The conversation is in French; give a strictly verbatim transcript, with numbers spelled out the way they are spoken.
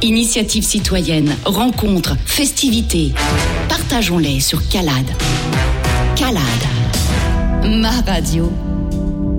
Initiatives citoyennes, rencontres, festivités. Partageons-les sur Calade. Calade, ma radio.